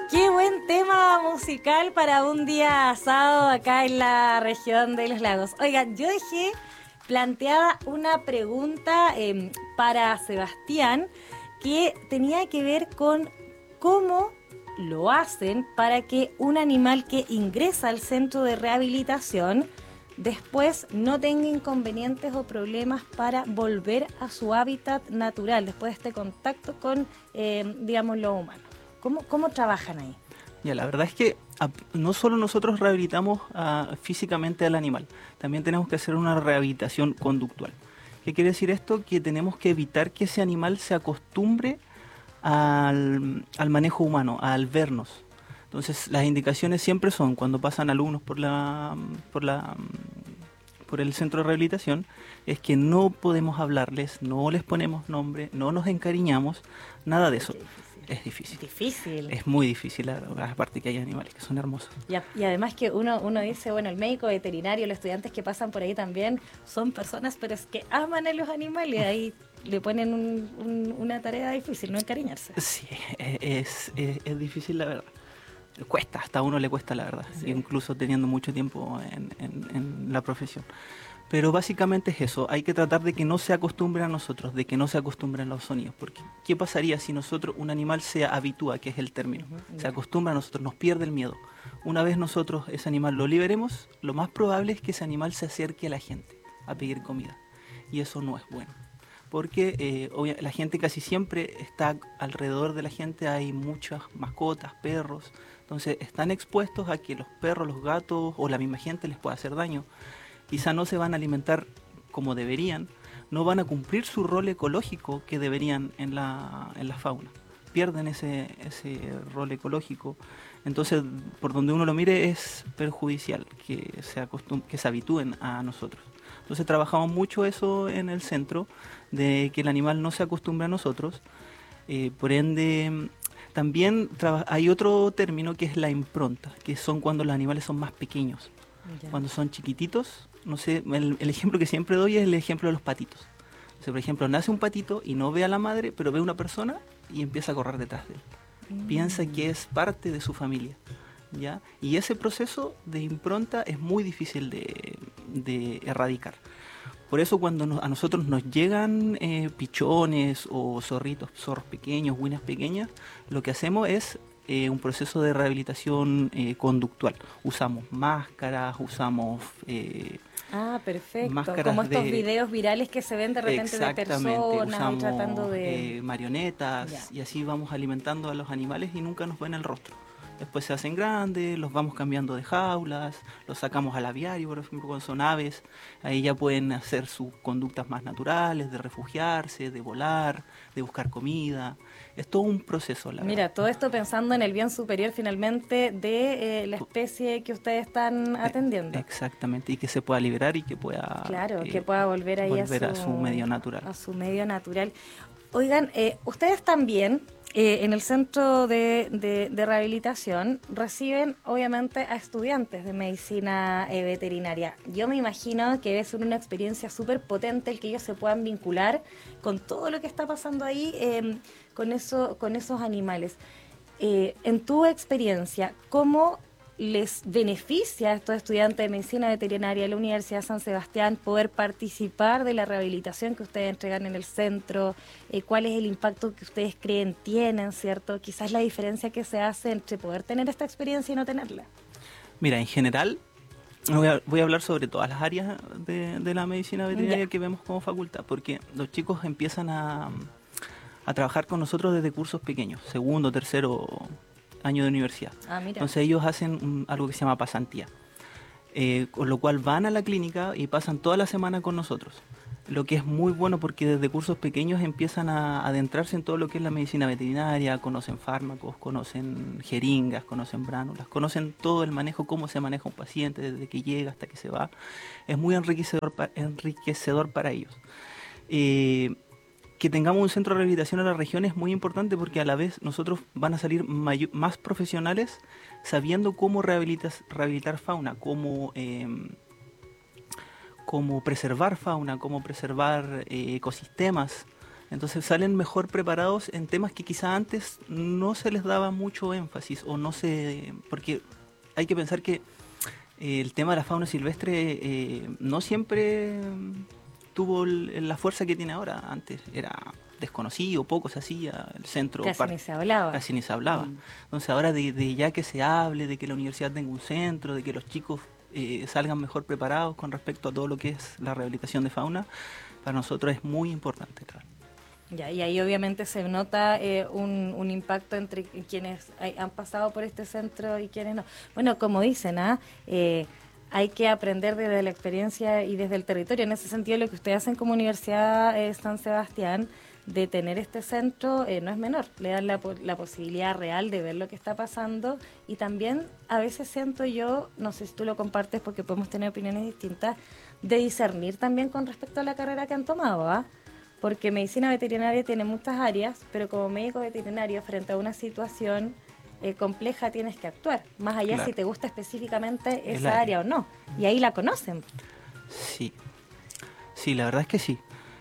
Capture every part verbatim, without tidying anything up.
Qué buen tema musical para un día asado acá en la región de los lagos. Oigan, yo dejé planteada una pregunta eh, para Sebastián que tenía que ver con cómo lo hacen para que un animal que ingresa al centro de rehabilitación después no tenga inconvenientes o problemas para volver a su hábitat natural después de este contacto con, eh, digamos, lo humano. ¿Cómo, cómo trabajan ahí? Ya, la verdad es que a- no solo nosotros rehabilitamos ah, físicamente al animal, también tenemos que hacer una rehabilitación conductual. ¿Qué quiere decir esto? Que tenemos que evitar que ese animal se acostumbre al, al manejo humano, al vernos. Entonces, las indicaciones siempre son cuando pasan alumnos por la, por la, por el centro de rehabilitación, es que no podemos hablarles, no les ponemos nombre, no nos encariñamos, nada de Ay, eso. qué difícil. Es difícil. Difícil. Es muy difícil, la- aparte que hay animales que son hermosos. Y, a- y además que uno, uno dice, bueno, el médico veterinario, los estudiantes que pasan por ahí también son personas, pero es que aman a los animales, ahí le ponen un- un- una tarea difícil, no encariñarse. Sí, es, es, es difícil la verdad. Cuesta, hasta a uno le cuesta la verdad, Sí. incluso teniendo mucho tiempo en, en- en la profesión. Pero básicamente es eso, hay que tratar de que no se acostumbre a nosotros, de que no se acostumbren a los sonidos, porque ¿qué pasaría si nosotros, un animal se habitúa, que es el término, Ujú, se ya. acostumbra a nosotros, nos pierde el miedo? Una vez nosotros ese animal lo liberemos, lo más probable es que ese animal se acerque a la gente a pedir comida, y eso no es bueno. Porque eh, obvia- la gente casi siempre está alrededor de la gente, hay muchas mascotas, perros, entonces están expuestos a que los perros, los gatos o la misma gente les pueda hacer daño. Quizá no se van a alimentar como deberían, no van a cumplir su rol ecológico que deberían en la, en la fauna. Pierden ese, ese rol ecológico. Entonces, por donde uno lo mire, es perjudicial que se, acostum que se habitúen a nosotros. Entonces, trabajamos mucho eso en el centro, de que el animal no se acostumbre a nosotros. Eh, por ende, también hay otro término que es la impronta, que son cuando los animales son más pequeños. Ya. Cuando son chiquititos, no sé, el, el ejemplo que siempre doy es el ejemplo de los patitos. O sea, por ejemplo, nace un patito y no ve a la madre, pero ve a una persona y empieza a correr detrás de él. Piensa Mm. que es parte de su familia, ¿ya? Y ese proceso de impronta es muy difícil de, de erradicar. Por eso cuando nos, a nosotros nos llegan eh, pichones o zorritos, zorros pequeños, guinas pequeñas, lo que hacemos es eh, un proceso de rehabilitación eh, conductual. Usamos máscaras, usamos eh, Ah, perfecto. Como máscaras estos de... videos virales que se ven de repente de Exactamente, personas ahí tratando usamos de... eh, marionetas Ya. y así vamos alimentando a los animales y nunca nos ven el rostro. Después se hacen grandes, los vamos cambiando de jaulas, los sacamos al aviario, por ejemplo, cuando son aves. Ahí ya pueden hacer sus conductas más naturales, de refugiarse, de volar, de buscar comida. Es todo un proceso, la verdad. Mira, todo esto pensando en el bien superior finalmente de eh, la especie que ustedes están Eh, atendiendo. Exactamente, y que se pueda liberar y que pueda Claro, que eh, pueda volver ahí a volver su, a su medio natural. a su medio natural. Oigan, eh, ustedes también eh, en el centro de, de- de rehabilitación reciben obviamente a estudiantes de medicina eh, veterinaria. Yo me imagino que debe ser una experiencia súper potente el que ellos se puedan vincular con todo lo que está pasando ahí, eh, con, eso, con esos animales. Eh, en tu experiencia, ¿cómo les beneficia a estos estudiantes de medicina veterinaria de la Universidad de San Sebastián poder participar de la rehabilitación que ustedes entregan en el centro? Eh, ¿cuál es el impacto que ustedes creen tienen, cierto? Quizás la diferencia que se hace entre poder tener esta experiencia y no tenerla. Mira, en general, voy a, voy a hablar sobre todas las áreas de, de la medicina veterinaria Ya. que vemos como facultad, porque los chicos empiezan a, a trabajar con nosotros desde cursos pequeños, segundo, tercero año de universidad. Ah, mira. Entonces ellos hacen un- algo que se llama pasantía, eh, con lo cual van a la clínica y pasan toda la semana con nosotros. Lo que es muy bueno porque desde cursos pequeños empiezan a adentrarse en todo lo que es la medicina veterinaria, conocen fármacos, conocen jeringas, conocen bránulas, conocen todo el manejo, cómo se maneja un paciente desde que llega hasta que se va. Es muy enriquecedor, pa- enriquecedor para ellos. Eh, que tengamos un centro de rehabilitación en la región es muy importante porque a la vez nosotros van a salir mayo- más profesionales sabiendo cómo rehabilitas- rehabilitar fauna, cómo, eh, cómo preservar fauna, cómo preservar eh, ecosistemas. Entonces salen mejor preparados en temas que quizá antes no se les daba mucho énfasis o no se... Porque hay que pensar que eh, el tema de la fauna silvestre eh, no siempre tuvo el- la fuerza que tiene ahora. Antes era desconocido, poco se hacía, el centro Casi par- ni se hablaba. casi ni se hablaba. Mm. Entonces ahora de, de ya que se hable, de que la universidad tenga un centro, de que los chicos eh, salgan mejor preparados con respecto a todo lo que es la rehabilitación de fauna, para nosotros es muy importante, claro. Ya, y ahí obviamente se nota eh, un, un impacto entre quienes hay- han pasado por este centro y quienes no. Bueno, como dicen, ¿ah? Eh, hay que aprender desde la experiencia y desde el territorio. En ese sentido, lo que ustedes hacen como Universidad eh, San Sebastián, de tener este centro, eh, no es menor. Le dan la, po- la posibilidad real de ver lo que está pasando y también a veces siento yo, no sé si tú lo compartes porque podemos tener opiniones distintas, de discernir también con respecto a la carrera que han tomado, ¿ah? Porque medicina veterinaria tiene muchas áreas, pero como médico veterinario frente a una situación eh, compleja tienes que actuar, más allá Claro. si te gusta específicamente El esa área. área o no. Y ahí la conocen. Sí, sí, la verdad es que sí.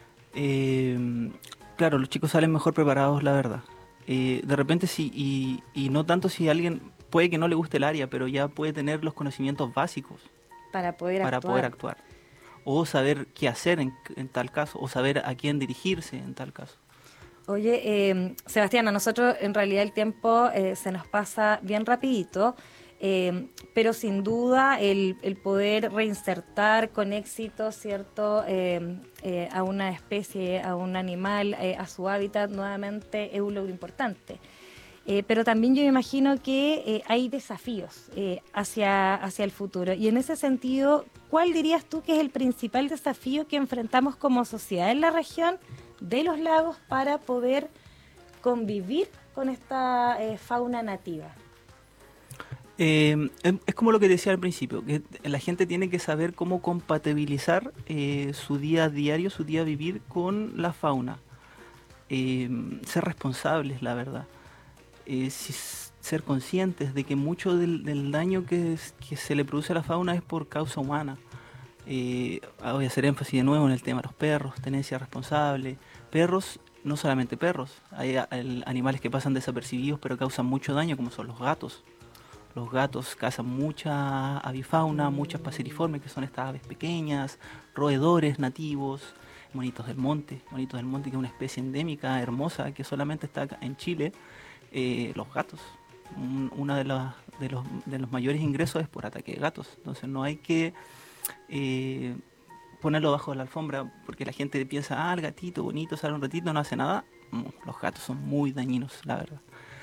Eh, claro, los chicos salen mejor preparados, la verdad. Eh, de repente sí, y, y no tanto si alguien puede que no le guste el área, pero ya puede tener los conocimientos básicos Para poder para actuar. poder actuar. O saber qué hacer en, en tal caso, o saber a quién dirigirse en tal caso. Oye, eh, Sebastián, a nosotros en realidad el tiempo eh, se nos pasa bien rapidito, eh, pero sin duda el, el poder reinsertar con éxito, ¿cierto?, eh, eh, a una especie, a un animal, eh, a su hábitat nuevamente es un logro importante. Eh, pero también yo me imagino que eh, hay desafíos eh, hacia, hacia el futuro. Y en ese sentido, ¿cuál dirías tú que es el principal desafío que enfrentamos como sociedad en la región de los lagos para poder convivir con esta eh, fauna nativa? Eh, es, es como lo que decía al principio, que la gente tiene que saber cómo compatibilizar eh, su día a diario, su día a vivir con la fauna. Eh, ser responsables, la verdad. Eh, si- ser conscientes de que mucho del, del daño que, es- que se le produce a la fauna es por causa humana. Eh, voy a hacer énfasis de nuevo en el tema de los perros, tenencia responsable. Perros, no solamente perros, hay a- el- animales que pasan desapercibidos pero causan mucho daño, como son los gatos. Los gatos cazan mucha avifauna, muchas paseriformes, que son estas aves pequeñas, roedores nativos, monitos del monte. Monitos del monte, que es una especie endémica, hermosa, que solamente está acá en Chile. Eh, los gatos. Un- Una de, las- de, los, de los mayores ingresos es por ataque de gatos. Entonces no hay que eh, ponerlo bajo la alfombra porque la gente piensa, ah, el gatito bonito, sale un ratito, no hace nada. Mm, Los gatos son muy dañinos, la verdad.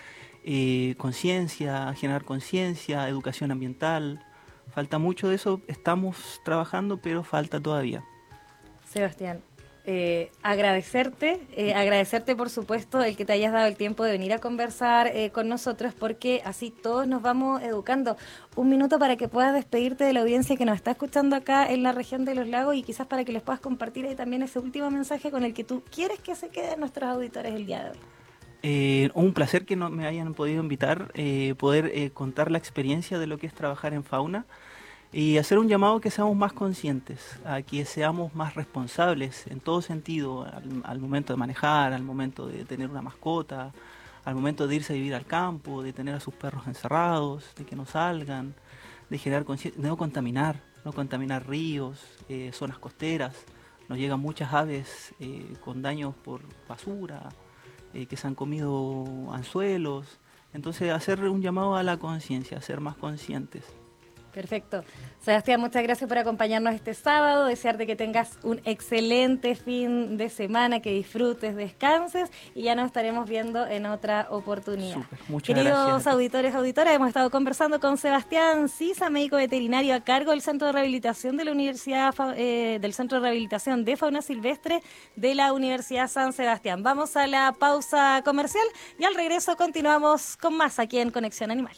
Eh, conciencia, generar conciencia, educación ambiental. Falta mucho de eso, estamos trabajando, pero falta todavía. Sebastián, eh, agradecerte, eh, agradecerte por supuesto el que te hayas dado el tiempo de venir a conversar eh, con nosotros, porque así todos nos vamos educando. Un minuto para que puedas despedirte de la audiencia que nos está escuchando acá en la región de los lagos y quizás para que les puedas compartir ahí también ese último mensaje con el que tú quieres que se queden nuestros auditores el día de hoy. Eh, un placer que no me hayan podido invitar, eh, poder eh, contar la experiencia de lo que es trabajar en fauna y hacer un llamado que seamos más conscientes, a que seamos más responsables en todo sentido, al, al momento de manejar, al momento de tener una mascota, al momento de irse a vivir al campo, de tener a sus perros encerrados, de que no salgan, de generar conciencia, de no contaminar, no contaminar ríos, eh, zonas costeras. Nos llegan muchas aves eh, con daños por basura, eh, que se han comido anzuelos. Entonces, hacer un llamado a la conciencia, a ser más conscientes. Perfecto. Sebastián, muchas gracias por acompañarnos este sábado. Desearte que tengas un excelente fin de semana, que disfrutes, descanses y ya nos estaremos viendo en otra oportunidad. Súper, muchas Queridos gracias. auditores, auditoras, hemos estado conversando con Sebastián Sisa, médico veterinario a cargo del Centro de Rehabilitación de la Universidad, eh, del Centro de Rehabilitación de Fauna Silvestre de la Universidad San Sebastián. Vamos a la pausa comercial y al regreso continuamos con más aquí en Conexión Animal.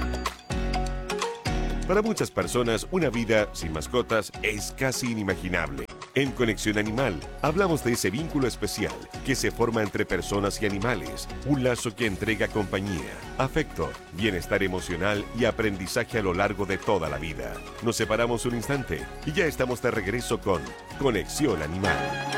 Para muchas personas, una vida sin mascotas es casi inimaginable. En Conexión Animal, hablamos de ese vínculo especial que se forma entre personas y animales, un lazo que entrega compañía, afecto, bienestar emocional y aprendizaje a lo largo de toda la vida. Nos separamos un instante y ya estamos de regreso con Conexión Animal.